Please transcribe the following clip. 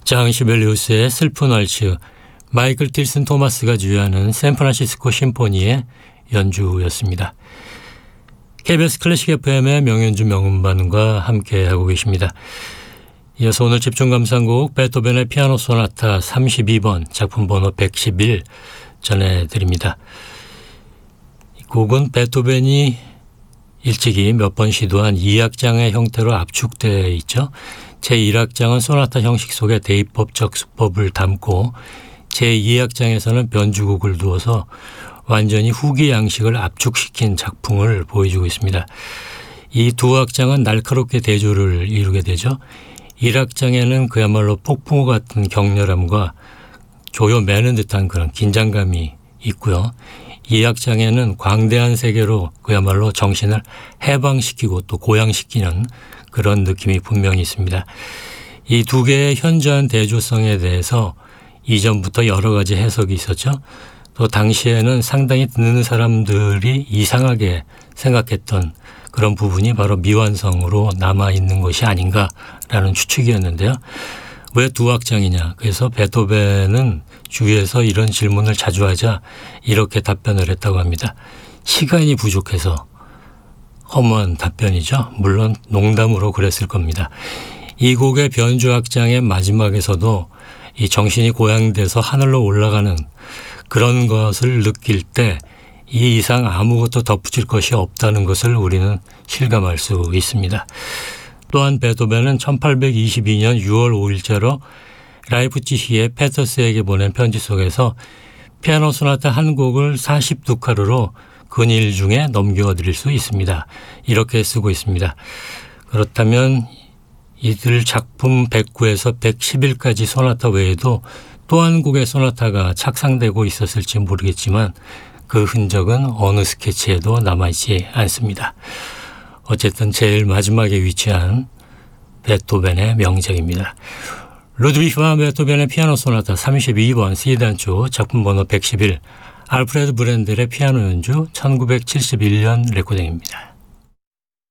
장 시벨리우스의 슬픈 왈츠, 마이클 틸슨 토마스가 주연하는 샌프란시스코 심포니의 연주였습니다. KBS 클래식 FM의 명연주 명음반과 함께하고 계십니다. 이어서 오늘 집중 감상곡 베토벤의 피아노 소나타 32번 작품 번호 111 전해드립니다. 이 곡은 베토벤이 일찍이 몇 번 시도한 2악장의 형태로 압축되어 있죠. 제1악장은 소나타 형식 속에 대입법적 수법을 담고 제2악장에서는 변주곡을 두어서 완전히 후기 양식을 압축시킨 작품을 보여주고 있습니다. 이 두 악장은 날카롭게 대조를 이루게 되죠. 1악장에는 그야말로 폭풍우 같은 격렬함과 조여매는 듯한 그런 긴장감이 있고요. 2악장에는 광대한 세계로 그야말로 정신을 해방시키고 또 고양시키는 그런 느낌이 분명히 있습니다. 이 두 개의 현저한 대조성에 대해서 이전부터 여러 가지 해석이 있었죠. 또 당시에는 상당히 듣는 사람들이 이상하게 생각했던 그런 부분이 바로 미완성으로 남아있는 것이 아닌가라는 추측이었는데요. 왜 두 악장이냐. 그래서 베토벤은 주위에서 이런 질문을 자주 하자 이렇게 답변을 했다고 합니다. 시간이 부족해서. 허무한 답변이죠. 물론 농담으로 그랬을 겁니다. 이 곡의 변주 악장의 마지막에서도 이 정신이 고양돼서 하늘로 올라가는 그런 것을 느낄 때 이 이상 아무것도 덧붙일 것이 없다는 것을 우리는 실감할 수 있습니다. 또한 베토벤은 1822년 6월 5일자로 라이프치히의 페터스에게 보낸 편지 속에서 피아노 소나타 한 곡을 42카르로 근일 중에 넘겨드릴 수 있습니다. 이렇게 쓰고 있습니다. 그렇다면 이들 작품 109에서 111까지 소나타 외에도 또 한 곡의 소나타가 착상되고 있었을지 모르겠지만 그 흔적은 어느 스케치에도 남아있지 않습니다. 어쨌든 제일 마지막에 위치한 베토벤의 명작입니다. 루드비히 반 베토벤의 피아노 소나타 32번 C단조 작품 번호 111, 알프레드 브렌델의 피아노 연주 1971년 레코딩입니다.